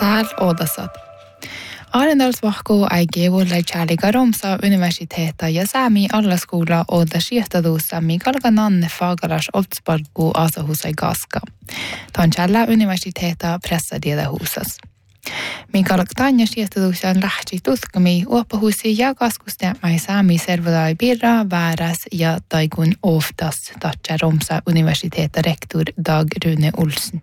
Täällä odasat. Arendalsvahko äigi vuolle Charlie Romsa universiteetta ja Sami allaskola odda siehtaduussa Mikael Nanne Fagalas Oldsparku asahusai Gaska. Tanchalla universiteetta pressadiedahusas. Mikael Tanja siehtaduusan lähti tutkami uoppahusi ja kaskustemäi Sami servodai birra vääräs ja taikun oftas tatsa Romsa universiteetta rektor Dag Rune Olsen.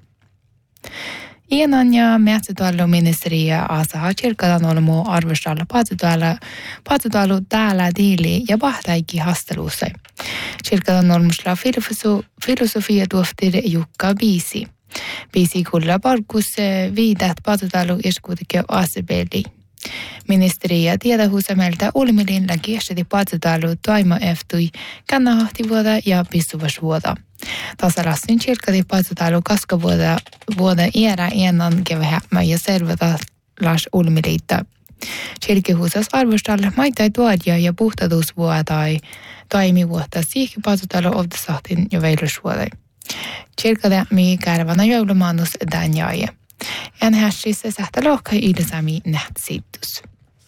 Ienan ja metsätuoteministeriö asaha kirkadan olemo arvostalla patsutuolu täällä diili ja pahtaikki hasteluussa. Kirkadan olmusla filosofia tuoftiri Jukka Biisi. Biisi kuulla parkus viidat patsutuolu iskuutikin asebeli. Ministeriö tiedahuusamelta olmilin läkiässäti patsutuolu toima eftui kannahahtivuoda ja pissuvasvuoda. Tasalassin kirkati patsutuolu kaskavuoda iärä ienan kevähämmä ja servata las olmiliitta. Kirkehuusas arvostalle maitai tuodia ja puhtatusvuotai toimivuotta siihki patsutuolu ovdasahtin jo veilusvuodai. Kirkadämmi kärvana joulumaannus danjaaja. En hässissä sähtä lohkai ylsami nähtsittus.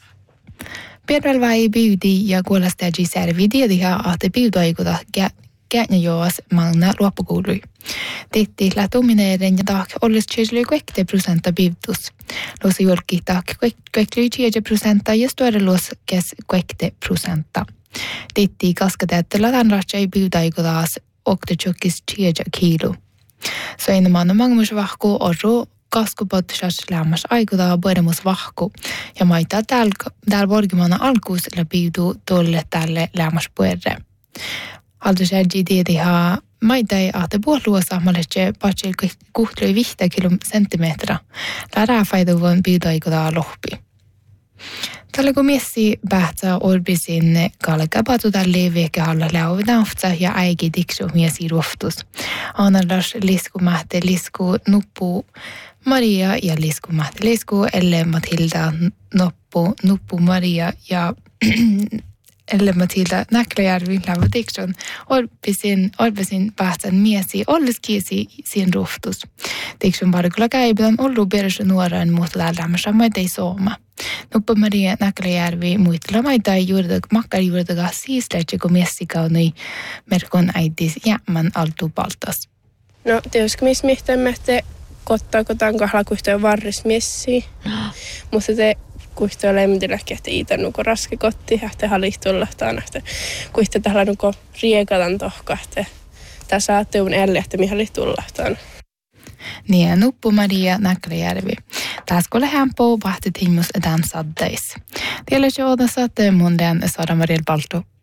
Pervelväi biudi ja kuolestaji servi tiediha ahte biudaikuta käänjoas magna luoppukuului. Titti lätumineiden ja taak ollis tjäsly 20% biutus. Luosi julki taak 20% ja stuare luos kes 20%. Titti kaskateette latan ratsai biudaikutas oktachokis tjäjä kiilu. Soinamana magmusvahku orru kaskupotsas lämmäs aikutaa puedemus vahku ja maita täällä vorgimana alkuus läpiutuu tolle tälle lämmäs puerre. Altusärji tietihaa maita ei ahte puoluosa maletse patsel kuhtlui 50 senttimeträ. Lärää faiduvon piudaikutaa lohpi. Tällä kun miessi pähtsää orbisin kalka patsutalli vekehalla läuvidaufta ja äigi tiksu miesi ruoftus. Anallas liskumähte lisku nuppu Maria ja liskumähte lisku elle Matilda nuppu Maria ja elle Matilda Näkläjärvi lävä tiksun orbisin pähtsän miesi olleskiesi sin ruoftus. Tiksun parikulla käibän ollu perus nuoran muuttaa lämmässä maitei sooma. Nuppu Maria Näkläjärvi muistella maitai makkar juurdaga siisläitsä kun miessikaunui merkon äitis jämmän altu paltas. No tietysti missä mihtämätte kottaa kotaan kahdella kuhtoja varris miessiä. Mutta te kuhtoja lämmitilläkin, että iitannuko raske kotti, että halihtullahtaan, että kuhtoja tählänuko riekatan tohka, että tässä saatte un elle, että mihin halihtullahtaan. Niin, Nuppu Maria Näkläjärvi. Tässä kun lämpoo vahti timmus edan saddeis. Tiedä, että odasat munden saada Mariel Balto.